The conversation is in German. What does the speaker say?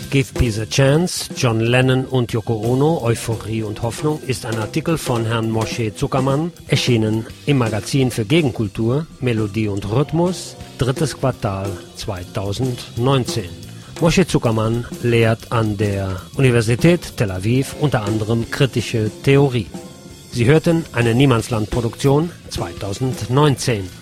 Give Peace a Chance, John Lennon und Yoko Ono, Euphorie und Hoffnung ist ein Artikel von Herrn Moshe Zuckermann, erschienen im Magazin für Gegenkultur, Melodie und Rhythmus, 3. Quartal 2019. Moshe Zuckermann lehrt an der Universität Tel Aviv unter anderem kritische Theorie. Sie hörten eine Niemandsland-Produktion 2019.